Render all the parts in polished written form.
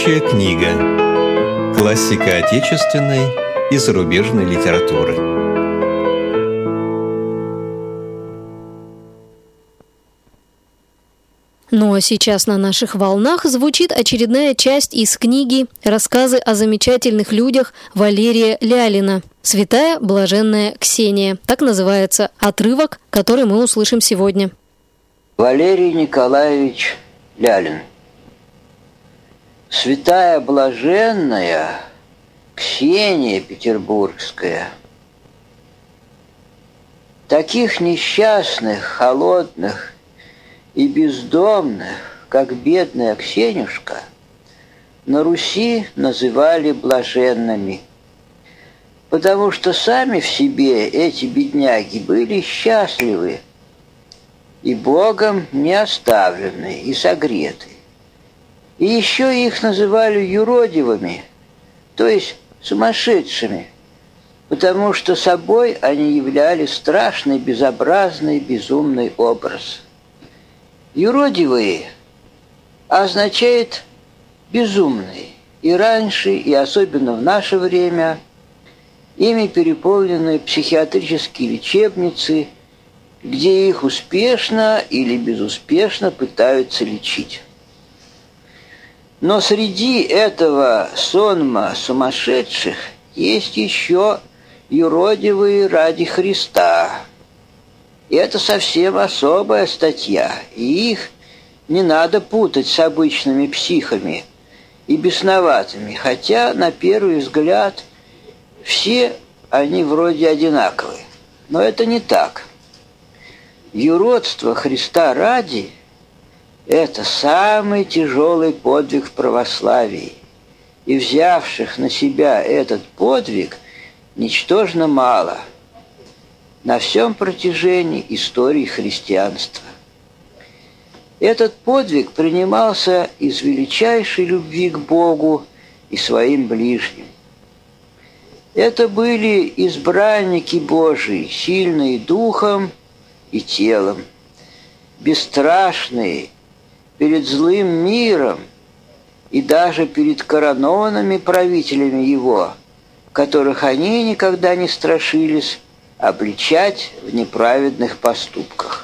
Книга. Классика отечественной и зарубежной литературы. Ну а сейчас на наших волнах звучит очередная часть из книги «Рассказы о замечательных людях» Валерия Лялина «Святая блаженная Ксения». Так называется отрывок, который мы услышим сегодня. Валерий Николаевич Лялин. Святая блаженная Ксения Петербургская. Таких несчастных, холодных и бездомных, как бедная Ксенюшка, на Руси называли блаженными, потому что сами в себе эти бедняги были счастливы и Богом не оставлены и согреты. И еще их называли юродивыми, то есть сумасшедшими, потому что собой они являли страшный, безобразный, безумный образ. Юродивые означает безумный. И раньше, и особенно в наше время, ими переполнены психиатрические лечебницы, где их успешно или безуспешно пытаются лечить. Но среди этого сонма сумасшедших есть еще юродивые ради Христа. И это совсем особая статья, и их не надо путать с обычными психами и бесноватыми, хотя, на первый взгляд, все они вроде одинаковые. Но это не так. Юродство Христа ради – это самый тяжелый подвиг в православии, и взявших на себя этот подвиг ничтожно мало на всем протяжении истории христианства. Этот подвиг принимался из величайшей любви к Богу и своим ближним. Это были избранники Божии, сильные духом и телом, бесстрашные перед злым миром и даже перед коронованными правителями его, которых они никогда не страшились обличать в неправедных поступках.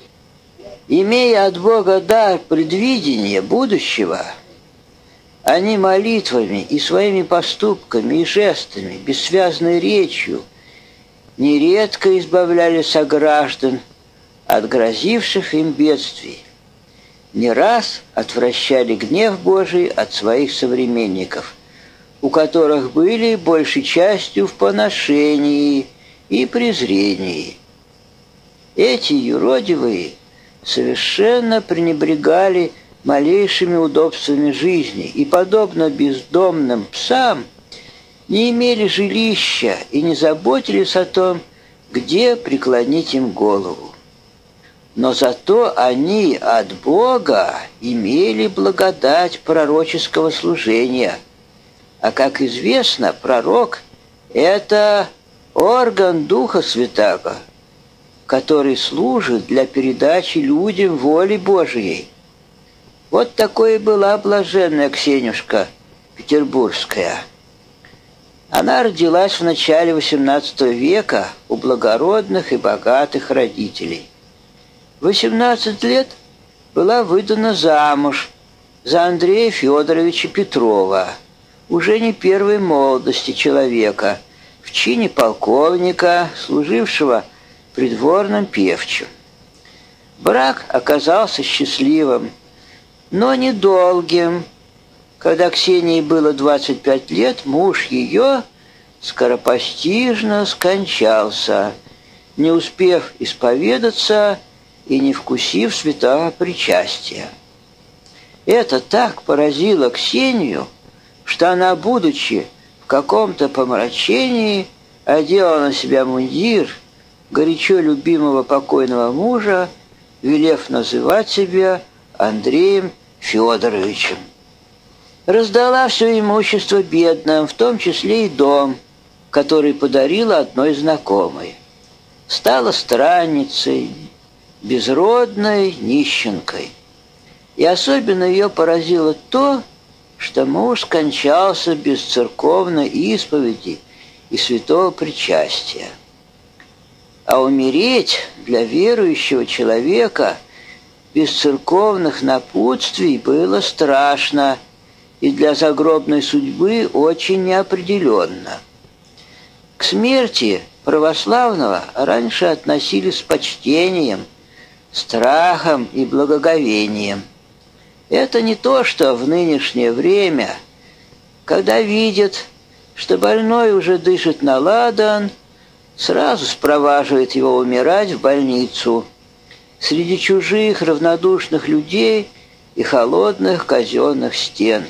Имея от Бога дар предвидения будущего, они молитвами и своими поступками и жестами, бессвязной речью нередко избавляли сограждан от грозивших им бедствий, не раз отвращали гнев Божий от своих современников, у которых были большей частью в поношении и презрении. Эти юродивые совершенно пренебрегали малейшими удобствами жизни и, подобно бездомным псам, не имели жилища и не заботились о том, где преклонить им голову. Но зато они от Бога имели благодать пророческого служения. А как известно, пророк – это орган Духа Святаго, который служит для передачи людям воли Божией. Вот такой и была блаженная Ксенюшка Петербургская. Она родилась в начале XVIII века у благородных и богатых родителей. В 18 лет была выдана замуж за Андрея Федоровича Петрова, уже не первой молодости человека, в чине полковника, служившего придворным певчим. Брак оказался счастливым, но недолгим. Когда Ксении было 25 лет, муж ее скоропостижно скончался, не успев исповедаться и не вкусив святого причастия. Это так поразило Ксению, что она, будучи в каком-то помрачении, одела на себя мундир горячо любимого покойного мужа, велев называть себя Андреем Федоровичем. Раздала все имущество бедным, в том числе и дом, который подарила одной знакомой. Стала странницей, безродной нищенкой. И особенно ее поразило то, что муж скончался без церковной исповеди и святого причастия. А умереть для верующего человека без церковных напутствий было страшно и для загробной судьбы очень неопределенно. К смерти православного раньше относились с почтением, страхом и благоговением. Это не то, что в нынешнее время, когда видят, что больной уже дышит на ладан, сразу спроваживает его умирать в больницу среди чужих равнодушных людей и холодных казенных стен.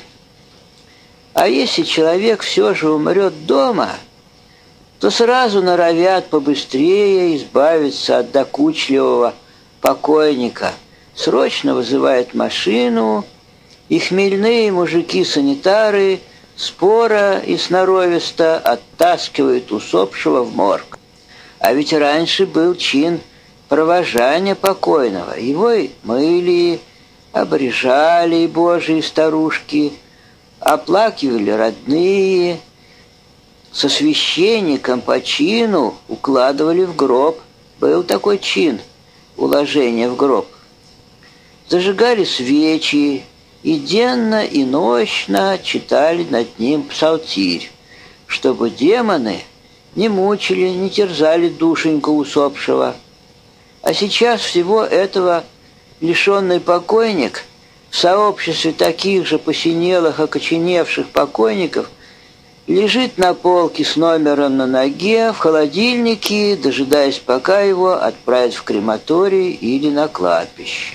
А если человек все же умрет дома, то сразу норовят побыстрее избавиться от докучливого покойника, срочно вызывают машину, и хмельные мужики-санитары споро и сноровисто оттаскивают усопшего в морг. А ведь раньше был чин провожания покойного. Его и мыли, обрежали божьи старушки, оплакивали родные, со священником по чину укладывали в гроб. Был такой чин – уложение в гроб. Зажигали свечи и денно и нощно читали над ним псалтирь, чтобы демоны не мучили, не терзали душеньку усопшего. А сейчас всего этого лишенный покойник в сообществе таких же посинелых, окоченевших покойников лежит на полке с номером на ноге в холодильнике, дожидаясь, пока его отправят в крематорий или на кладбище.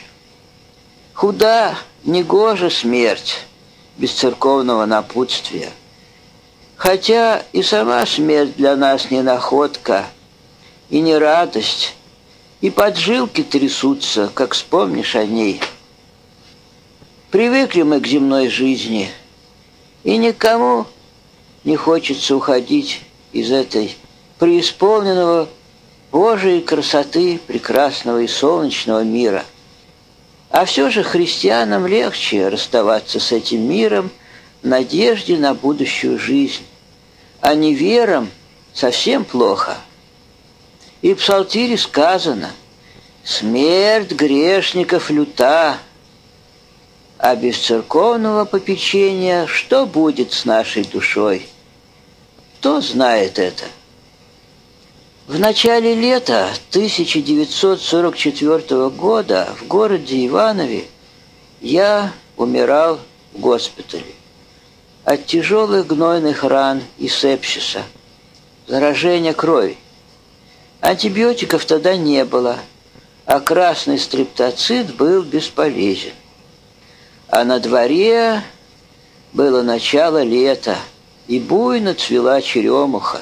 Худа, негожа смерть без церковного напутствия. Хотя и сама смерть для нас не находка, и не радость, и поджилки трясутся, как вспомнишь о ней. Привыкли мы к земной жизни, и никому не хочется уходить из этой преисполненного Божией красоты прекрасного и солнечного мира. А все же христианам легче расставаться с этим миром в надежде на будущую жизнь, а неверам совсем плохо. И в псалтире сказано: «Смерть грешников люта», а без церковного попечения что будет с нашей душой? Кто знает это? В начале лета 1944 года в городе Иванове я умирал в госпитале от тяжелых гнойных ран и сепсиса, заражения крови. Антибиотиков тогда не было, а красный стрептоцит был бесполезен. А на дворе было начало лета, и буйно цвела черемуха.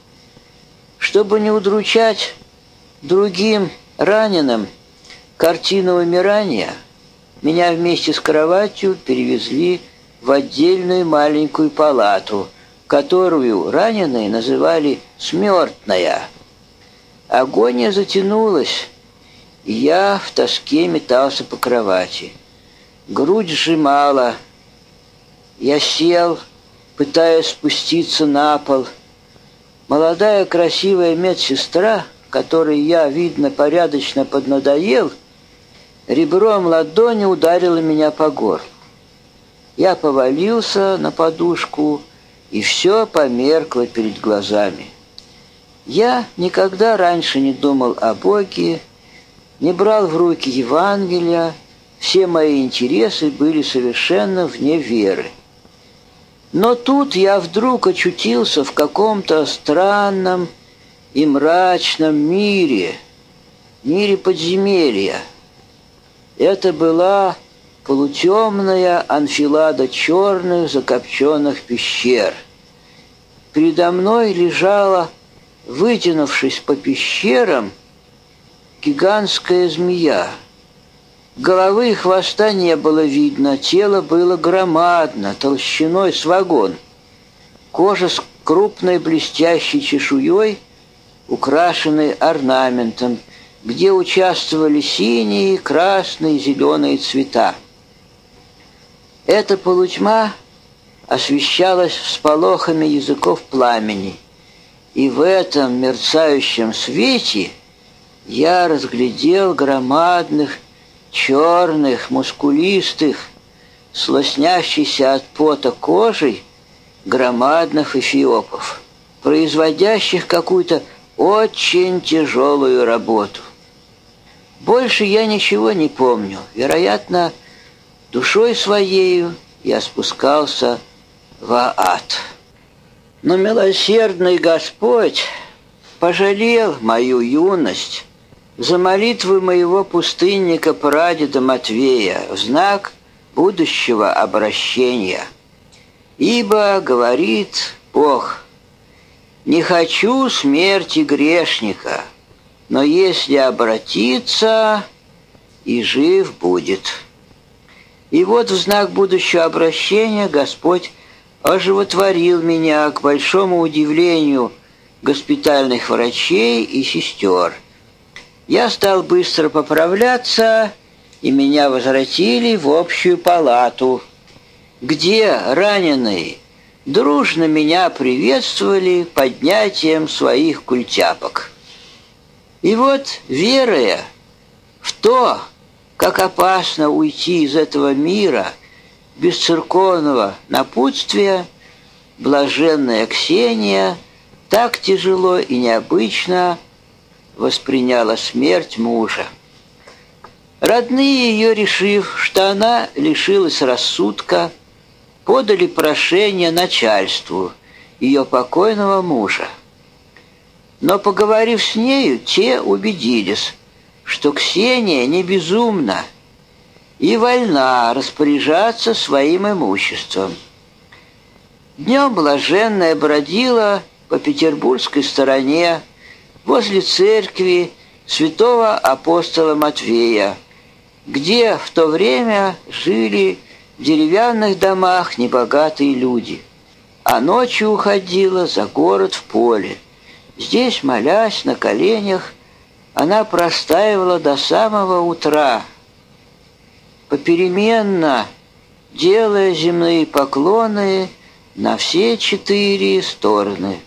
Чтобы не удручать другим раненым картину умирания, меня вместе с кроватью перевезли в отдельную маленькую палату, которую раненые называли «смертная». Агония затянулась, и я в тоске метался по кровати. Грудь сжимала. Я сел, пытаясь спуститься на пол. Молодая красивая медсестра, которой я, видно, порядочно поднадоел, ребром ладони ударила меня по горлу. Я повалился на подушку, и все померкло перед глазами. Я никогда раньше не думал о Боге, не брал в руки Евангелия, все мои интересы были совершенно вне веры. Но тут я вдруг очутился в каком-то странном и мрачном мире подземелья. Это была полутемная анфилада черных закопченных пещер. Передо мной лежала, вытянувшись по пещерам, гигантская змея. Головы и хвоста не было видно, тело было громадно, толщиной с вагон. Кожа с крупной блестящей чешуей, украшенной орнаментом, где участвовали синие, красные, зеленые цвета. Эта полутьма освещалась всполохами языков пламени, и в этом мерцающем свете я разглядел громадных, черных, мускулистых, с лоснящейся от пота кожей громадных эфиопов, производящих какую-то очень тяжелую работу. Больше я ничего не помню. Вероятно, душой своею я спускался в ад. Но милосердный Господь пожалел мою юность за молитвы моего пустынника-прадеда Матвея в знак будущего обращения. Ибо, говорит Бог, не хочу смерти грешника, но если обратиться, и жив будет. И вот в знак будущего обращения Господь оживотворил меня, к большому удивлению госпитальных врачей и сестер. Я стал быстро поправляться, и меня возвратили в общую палату, где раненые дружно меня приветствовали поднятием своих культяпок. И вот, веруя в то, как опасно уйти из этого мира без церковного напутствия, блаженная Ксения так тяжело и необычно восприняла смерть мужа. Родные ее, решив, что она лишилась рассудка, подали прошение начальству ее покойного мужа. Но, поговорив с нею, те убедились, что Ксения не безумна и вольна распоряжаться своим имуществом. Днем блаженная бродила по петербургской стороне возле церкви святого апостола Матвея, где в то время жили в деревянных домах небогатые люди, а ночью уходила за город в поле. Здесь, молясь на коленях, она простаивала до самого утра, попеременно делая земные поклоны на все 4 стороны.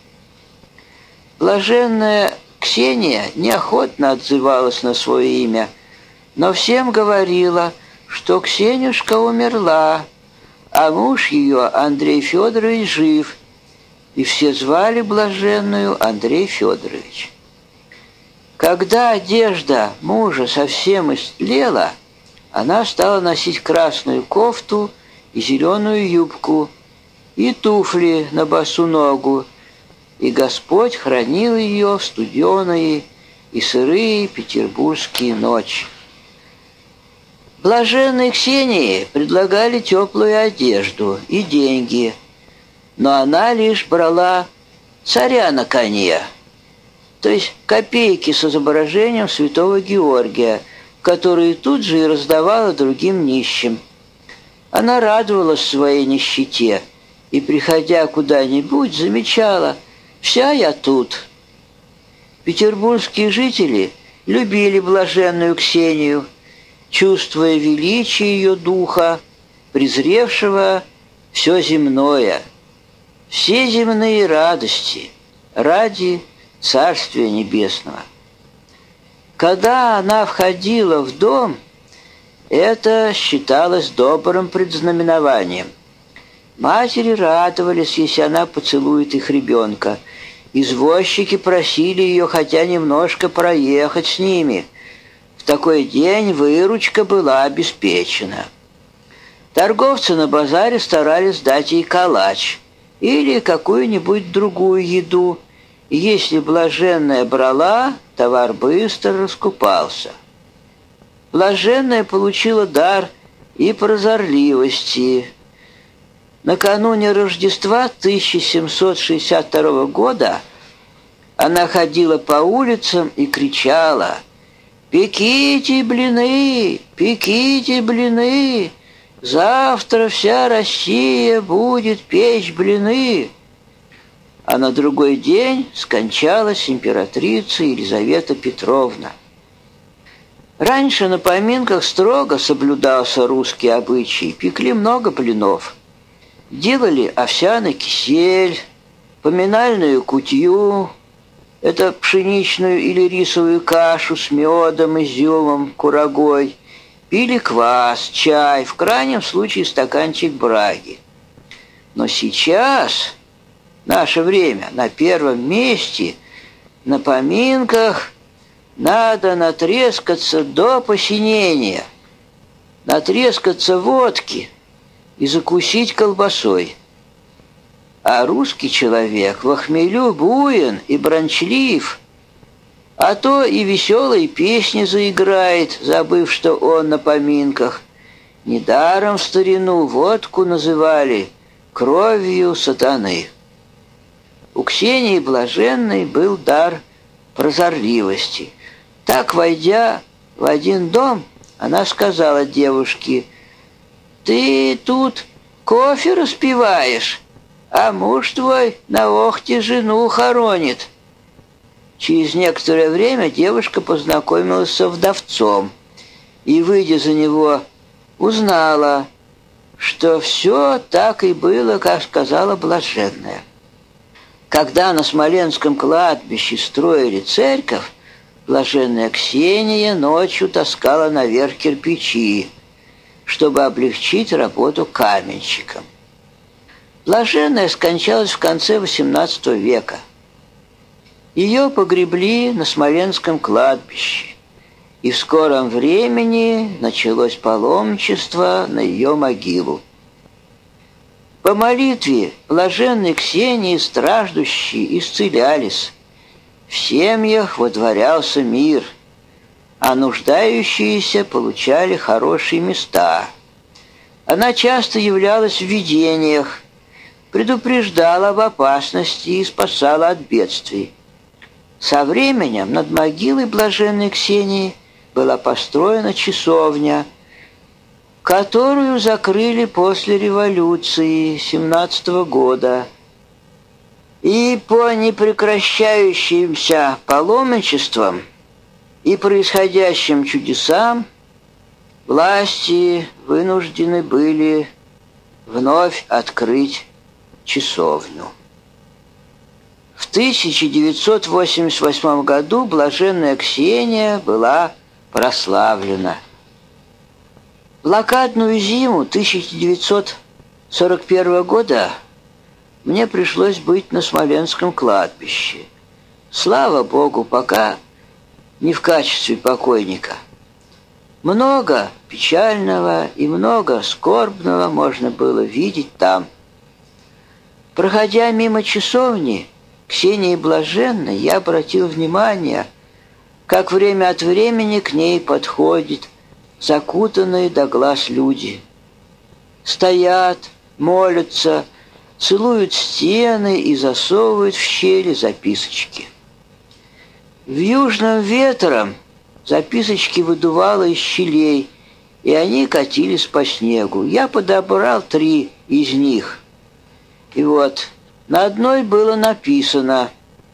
Блаженная Ксения неохотно отзывалась на свое имя, но всем говорила, что Ксенюшка умерла, а муж ее, Андрей Федорович, жив, и все звали блаженную Андрей Федорович. Когда одежда мужа совсем истлела, она стала носить красную кофту и зеленую юбку, и туфли на босу ногу, и Господь хранил ее в студеные и сырые петербургские ночи. Блаженной Ксении предлагали теплую одежду и деньги, но она лишь брала царя на коне, то есть копейки с изображением святого Георгия, которые тут же и раздавала другим нищим. Она радовалась своей нищете и, приходя куда-нибудь, замечала: «Вся я тут». Петербургские жители любили блаженную Ксению, чувствуя величие ее духа, презревшего все земное, все земные радости ради Царствия Небесного. Когда она входила в дом, это считалось добрым предзнаменованием. Матери радовались, если она поцелует их ребенка. Извозчики просили ее хотя немножко проехать с ними. В такой день выручка была обеспечена. Торговцы на базаре старались дать ей калач или какую-нибудь другую еду. И если блаженная брала, товар быстро раскупался. Блаженная получила дар и прозорливости. Накануне Рождества 1762 года она ходила по улицам и кричала: «Пеките блины! Пеките блины! Завтра вся Россия будет печь блины!» А на другой день скончалась императрица Елизавета Петровна. Раньше на поминках строго соблюдался русский обычай, пекли много блинов. делали овсяный кисель, поминальную кутью, это пшеничную или рисовую кашу с медом, изюмом, курагой, пили квас, чай, в крайнем случае стаканчик браги. Но сейчас, в наше время, на первом месте, на поминках надо натрескаться до посинения, натрескаться водки и закусить колбасой. А русский человек во хмелю буен и бранчлив, а то и веселые песни заиграет, забыв, что он на поминках. Недаром в старину водку называли кровью сатаны. У Ксении Блаженной был дар прозорливости. Так, войдя в один дом, она сказала девушке: «Ты тут кофе распиваешь, а муж твой на охте жену хоронит». Через некоторое время девушка познакомилась со вдовцом и, выйдя за него, узнала, что все так и было, как сказала Блаженная. Когда на Смоленском кладбище строили церковь, Блаженная Ксения ночью таскала наверх кирпичи, чтобы облегчить работу каменщикам. Блаженная скончалась в конце XVIII века. Ее погребли на Смоленском кладбище, и в скором времени началось паломничество на ее могилу. По молитве блаженной Ксении страждущие исцелялись, в семьях водворялся мир, а нуждающиеся получали хорошие места. Она часто являлась в видениях, предупреждала об опасности и спасала от бедствий. Со временем над могилой блаженной Ксении была построена часовня, которую закрыли после революции 17 года. И по непрекращающимся паломничествам и происходящим чудесам власти вынуждены были вновь открыть часовню. В 1988 году блаженная Ксения была прославлена. В блокадную зиму 1941 года мне пришлось быть на Смоленском кладбище. Слава Богу, пока не в качестве покойника. Много печального и много скорбного можно было видеть там. Проходя мимо часовни Ксении Блаженной, я обратил внимание, как время от времени к ней подходят закутанные до глаз люди. Стоят, молятся, целуют стены и засовывают в щели записочки. Вьюжным ветром записочки выдувало из щелей, и они катились по снегу. Я подобрал 3 из них. И вот на одной было написано: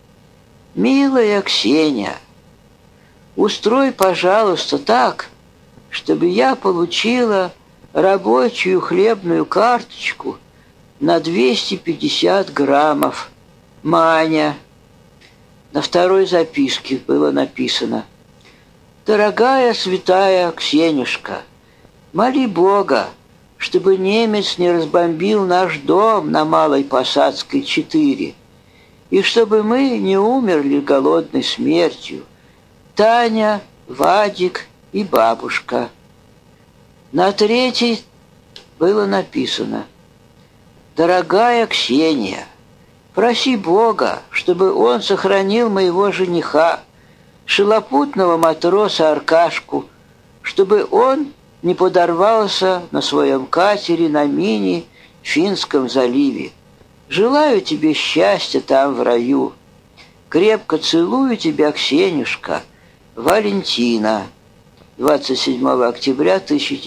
«Милая Ксения, устрой, пожалуйста, так, чтобы я получила рабочую хлебную карточку на 250 граммов. Маня». На второй записке было написано: «Дорогая святая Ксенюшка, моли Бога, чтобы немец не разбомбил наш дом на Малой Посадской, 4, и чтобы мы не умерли голодной смертью. Таня, Вадик и бабушка». На третьей было написано: «Дорогая Ксения, проси Бога, чтобы он сохранил моего жениха, шелопутного матроса Аркашку, чтобы он не подорвался на своем катере на мине в Финском заливе. Желаю тебе счастья там, в раю. Крепко целую тебя, Ксенюшка. Валентина». 27 октября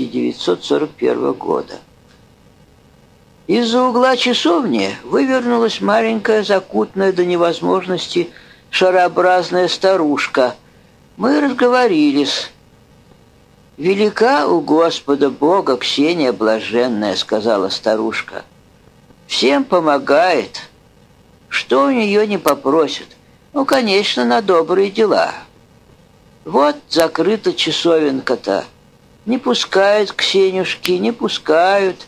1941 года. Из-за угла часовни вывернулась маленькая, закутанная до невозможности шарообразная старушка. Мы разговорились. «Велика у Господа Бога Ксения Блаженная», — сказала старушка. всем помогает. Что у нее не попросят? Ну, конечно, на добрые дела. Вот закрыта часовенка-то. Не пускают к Ксенюшке, не пускают.